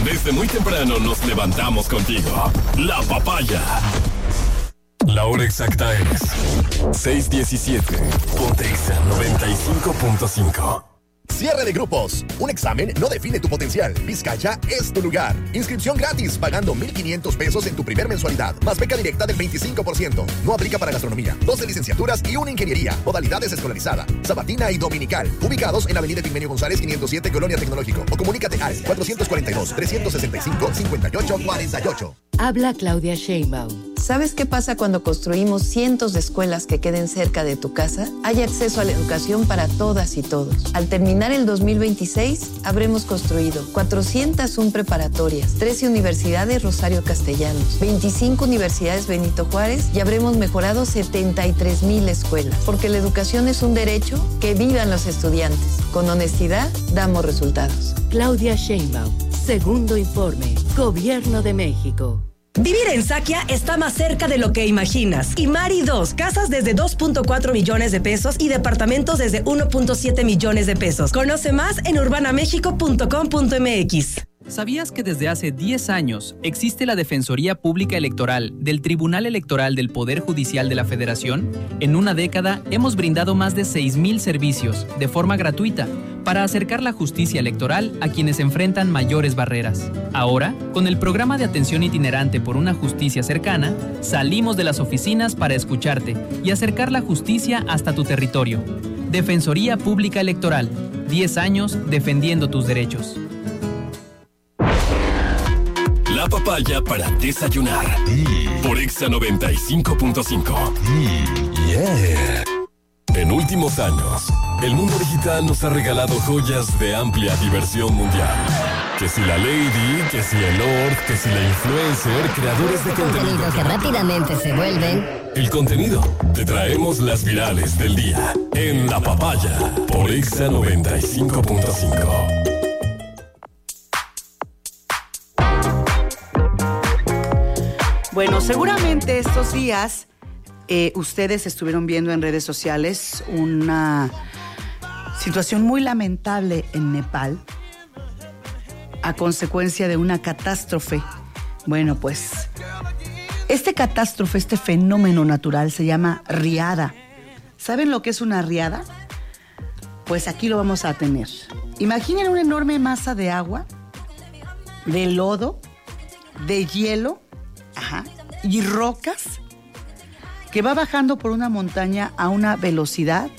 Desde muy temprano nos levantamos contigo. La Papaya. La hora exacta es 6:17. Ponte Exa 95.5. Cierre de grupos. Un examen no define tu potencial. Vizcaya es tu lugar. Inscripción gratis pagando 1,500 pesos en tu primer mensualidad. Más beca directa del 25%. No aplica para gastronomía. 12 licenciaturas y una ingeniería. Modalidades escolarizada, sabatina y dominical. Ubicados en Avenida Epigmenio González 507, Colonia Tecnológico. O comunícate al 442-365-5848. Habla Claudia Sheinbaum. ¿Sabes qué pasa cuando construimos cientos de escuelas que queden cerca de tu casa? Hay acceso a la educación para todas y todos. Al terminar el 2026, habremos construido 401 preparatorias, 13 universidades Rosario Castellanos, 25 universidades Benito Juárez y habremos mejorado 73,000 escuelas. Porque la educación es un derecho, que vivan los estudiantes. Con honestidad, damos resultados. Claudia Sheinbaum. Segundo informe. Gobierno de México. Vivir en Sakia está más cerca de lo que imaginas. Imari 2, casas desde 2.4 millones de pesos y departamentos desde 1.7 millones de pesos. Conoce más en urbanamexico.com.mx. ¿Sabías que desde hace 10 años existe la Defensoría Pública Electoral del Tribunal Electoral del Poder Judicial de la Federación? En una década hemos brindado más de 6,000 servicios de forma gratuita para acercar la justicia electoral a quienes enfrentan mayores barreras. Ahora, con el programa de atención itinerante por una justicia cercana, salimos de las oficinas para escucharte y acercar la justicia hasta tu territorio. Defensoría Pública Electoral, 10 años defendiendo tus derechos. La Papaya para desayunar. Por Exa 95.5. Yeah. En últimos años, el mundo digital nos ha regalado joyas de amplia diversión mundial. Que si la Lady, que si el Lord, que si la influencer, creadores de contenido que rápidamente se vuelven. El contenido. Te traemos las virales del día. En La Papaya. Por Exa 95.5. Bueno, seguramente estos días ustedes estuvieron viendo en redes sociales una situación muy lamentable en Nepal a consecuencia de una catástrofe. Bueno, pues este fenómeno natural se llama riada. ¿Saben lo que es una riada? Pues aquí lo vamos a tener. Imaginen una enorme masa de agua, de lodo, de hielo, y rocas que va bajando por una montaña a una velocidad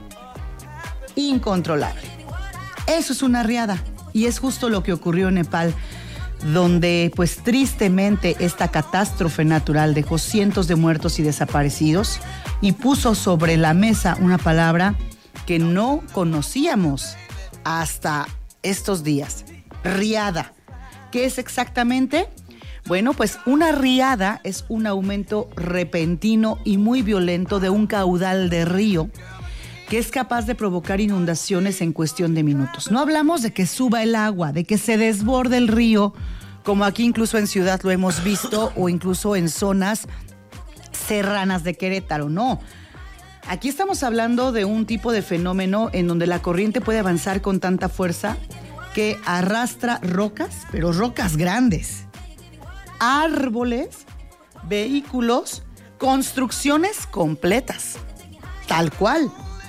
incontrolable. Eso es una riada y es justo lo que ocurrió en Nepal, donde pues tristemente esta catástrofe natural dejó cientos de muertos y desaparecidos y puso sobre la mesa una palabra que no conocíamos hasta estos días: riada. ¿Qué es exactamente? Bueno, pues una riada es un aumento repentino y muy violento de un caudal de río que es capaz de provocar inundaciones en cuestión de minutos. No hablamos de que suba el agua, de que se desborde el río, como aquí incluso en Ciudad lo hemos visto, o incluso en zonas serranas de Querétaro, no. Aquí estamos hablando de un tipo de fenómeno en donde la corriente puede avanzar con tanta fuerza que arrastra rocas, pero rocas grandes, árboles, vehículos, construcciones completas, tal cual.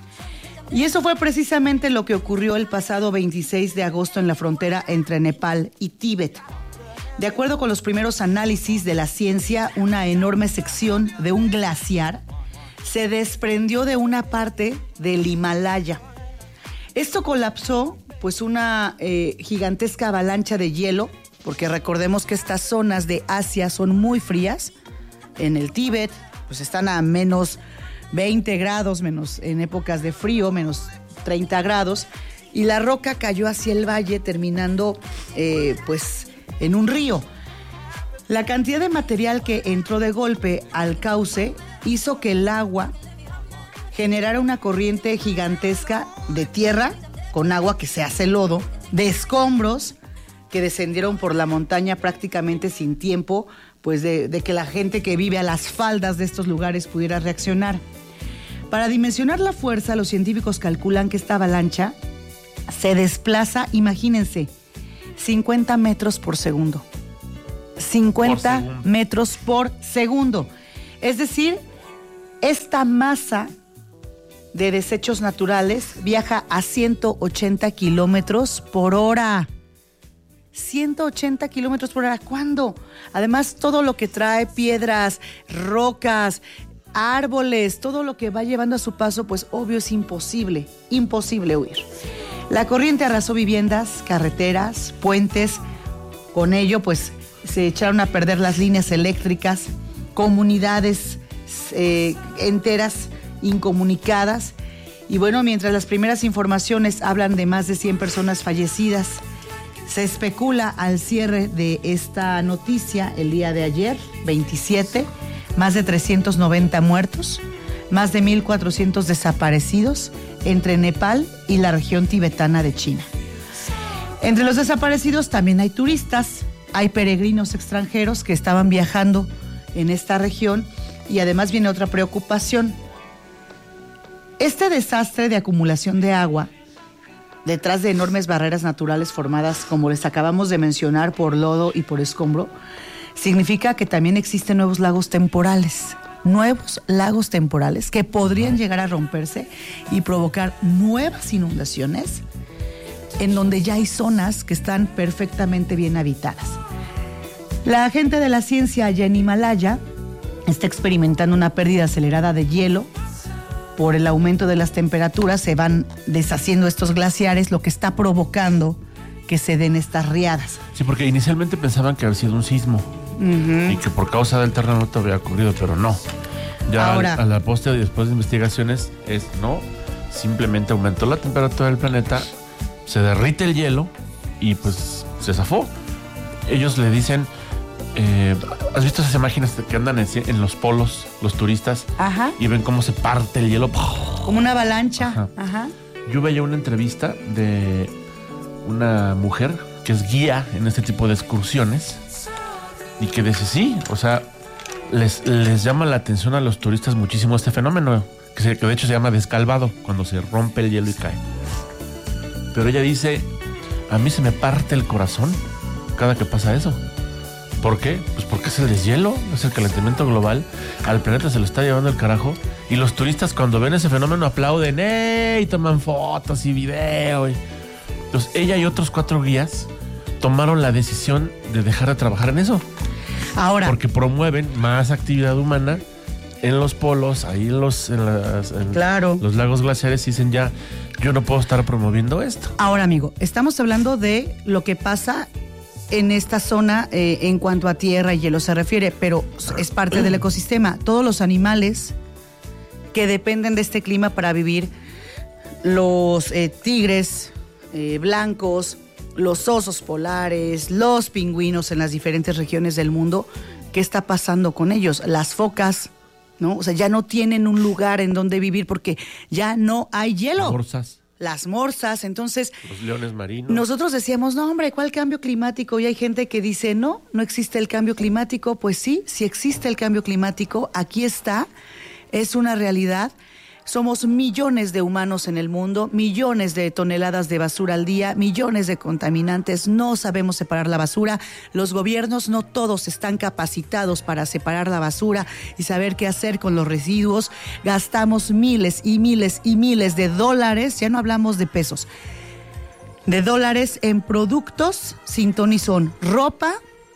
Y eso fue precisamente lo que ocurrió el pasado 26 de agosto en la frontera entre Nepal y Tíbet. De acuerdo con los primeros análisis de la ciencia, una enorme sección de un glaciar se desprendió de una parte del Himalaya. Esto colapsó, pues, una gigantesca avalancha de hielo, porque recordemos que estas zonas de Asia son muy frías. En el Tíbet, pues están a menos 20 grados, menos en épocas de frío, menos 30 grados, y la roca cayó hacia el valle, terminando pues en un río. La cantidad de material que entró de golpe al cauce hizo que el agua generara una corriente gigantesca de tierra con agua que se hace lodo, de escombros que descendieron por la montaña prácticamente sin tiempo, pues de que la gente que vive a las faldas de estos lugares pudiera reaccionar. Para dimensionar la fuerza, los científicos calculan que esta avalancha se desplaza, imagínense, 50 metros por segundo. 50 metros por segundo. Es decir, esta masa de desechos naturales viaja a 180 kilómetros por hora. 180 kilómetros por hora. ¿Cuándo? Además, todo lo que trae, piedras, rocas, árboles, todo lo que va llevando a su paso, pues obvio es imposible huir. La corriente arrasó viviendas, carreteras, puentes. Con ello, pues, se echaron a perder las líneas eléctricas, comunidades enteras incomunicadas. Y bueno, mientras las primeras informaciones hablan de más de 100 personas fallecidas, se especula al cierre de esta noticia el día de ayer, 27, más de 390 muertos, más de 1,400 desaparecidos entre Nepal y la región tibetana de China. Entre los desaparecidos también hay turistas, hay peregrinos extranjeros que estaban viajando en esta región y además viene otra preocupación. Este desastre de acumulación de agua, detrás de enormes barreras naturales formadas, como les acabamos de mencionar, por lodo y por escombro, significa que también existen nuevos lagos temporales que podrían llegar a romperse y provocar nuevas inundaciones en donde ya hay zonas que están perfectamente bien habitadas. La gente de la ciencia allá en Himalaya está experimentando una pérdida acelerada de hielo. Por el aumento de las temperaturas se van deshaciendo estos glaciares, lo que está provocando que se den estas riadas. Sí, porque inicialmente pensaban que había sido un sismo y que por causa del terremoto había ocurrido, pero no. Ya ahora, a la postre, después de investigaciones, no, simplemente aumentó la temperatura del planeta, se derrite el hielo y pues se zafó. Ellos le dicen... ¿has visto esas imágenes que andan en los polos, los turistas? Ajá. Y ven cómo se parte el hielo. Como una avalancha. Ajá. Ajá. Yo veía una entrevista de una mujer que es guía en este tipo de excursiones y que dice, sí, o sea, les llama la atención a los turistas muchísimo este fenómeno, que de hecho se llama descalvado, cuando se rompe el hielo y cae. Pero ella dice, a mí se me parte el corazón cada que pasa eso. ¿Por qué? Pues porque es el deshielo, es el calentamiento global, al planeta se lo está llevando el carajo y los turistas cuando ven ese fenómeno aplauden y toman fotos y video. Entonces ella y otros 4 guías tomaron la decisión de dejar de trabajar en eso. Ahora, porque promueven más actividad humana en los polos, ahí en los lagos glaciares y dicen ya, yo no puedo estar promoviendo esto. Ahora, amigo, estamos hablando de lo que pasa en esta zona en cuanto a tierra y hielo se refiere, pero es parte del ecosistema. Todos los animales que dependen de este clima para vivir, los tigres blancos, los osos polares, los pingüinos en las diferentes regiones del mundo, ¿qué está pasando con ellos? Las focas, ¿no? O sea, ya no tienen un lugar en donde vivir porque ya no hay hielo. Las morsas, entonces... Los leones marinos. Nosotros decíamos, no, hombre, ¿cuál cambio climático? Y hay gente que dice, no existe el cambio climático. Pues sí existe el cambio climático, aquí está, es una realidad. Somos millones de humanos en el mundo, millones de toneladas de basura al día, millones de contaminantes, no sabemos separar la basura. Los gobiernos no todos están capacitados para separar la basura y saber qué hacer con los residuos. Gastamos miles y miles y miles de dólares, ya no hablamos de pesos, de dólares en productos sin ton ni son. Ropa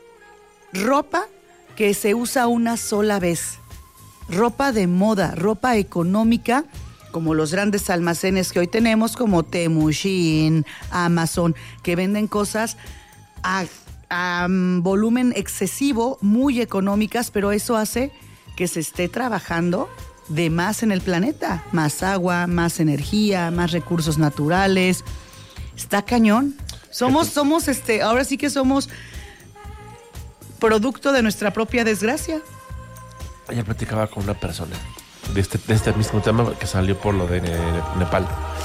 que se usa una sola vez. Ropa de moda, ropa económica, como los grandes almacenes que hoy tenemos, como Temu, Shein, Amazon, que venden cosas a volumen excesivo, muy económicas, pero eso hace que se esté trabajando de más en el planeta. Más agua, más energía, más recursos naturales. Está cañón. Somos ahora sí que somos producto de nuestra propia desgracia. Ayer platicaba con una persona de este mismo tema que salió por lo de Nepal.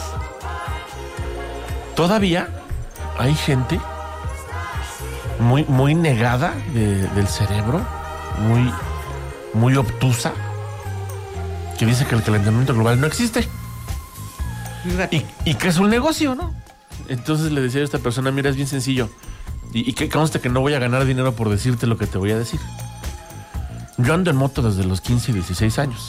Todavía hay gente muy, muy negada del cerebro, muy obtusa, que dice que el calentamiento global no existe. Y que es un negocio, ¿no? Entonces le decía a esta persona, mira, es bien sencillo. Y que conste que no voy a ganar dinero por decirte lo que te voy a decir. Yo ando en moto desde los 15 y 16 años.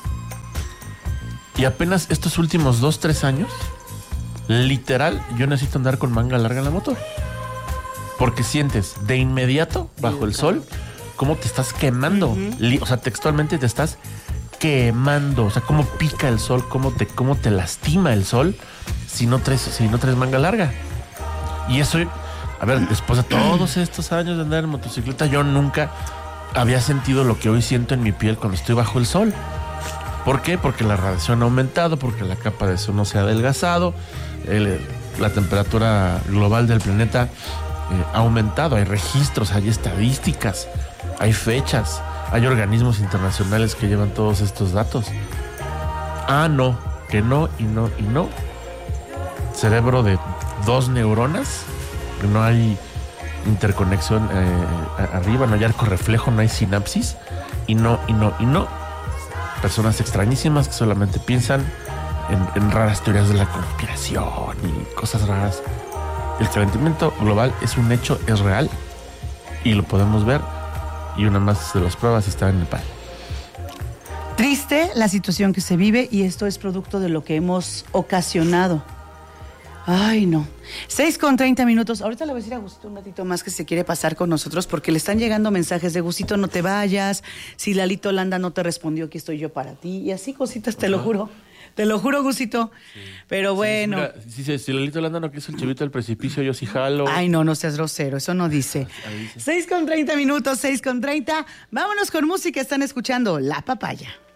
Y apenas estos últimos 2-3 años, literal, yo necesito andar con manga larga en la moto. Porque sientes de inmediato, bajo el sol, cómo te estás quemando. O sea, textualmente te estás quemando. O sea, cómo pica el sol, cómo te lastima el sol si no traes manga larga. Y eso, a ver, después de todos estos años de andar en motocicleta, yo nunca había sentido lo que hoy siento en mi piel cuando estoy bajo el sol. ¿Por qué? Porque la radiación ha aumentado, porque la capa de ozono se ha adelgazado, la temperatura global del planeta ha aumentado. Hay registros, hay estadísticas, hay fechas, hay organismos internacionales que llevan todos estos datos. No, que no y no y no. Cerebro de 2 neuronas, que no hay interconexión arriba, no hay arco reflejo, no hay sinapsis, y no. Personas extrañísimas que solamente piensan en raras teorías de la conspiración y cosas raras. El calentamiento global es un hecho, es real, y lo podemos ver, y una más de las pruebas está en Nepal. Triste la situación que se vive, y esto es producto de lo que hemos ocasionado. Ay, no. 6:30. Ahorita le voy a decir a Gusito un ratito más que se quiere pasar con nosotros, porque le están llegando mensajes de Gusito, no te vayas. Si Lalito Landa no te respondió, aquí estoy yo para ti. Y así cositas, te lo juro. Te lo juro, Gusito. Sí. Pero bueno. Si Lalito Landa no quiso el chivito del precipicio, yo sí jalo. Ay, no seas grosero, eso no dice. 6:30, 6:30. Vámonos con música, están escuchando La Papaya.